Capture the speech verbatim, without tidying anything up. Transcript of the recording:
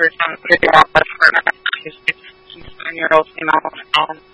her son figure out what's for her. She's a nine-year-old female. Um,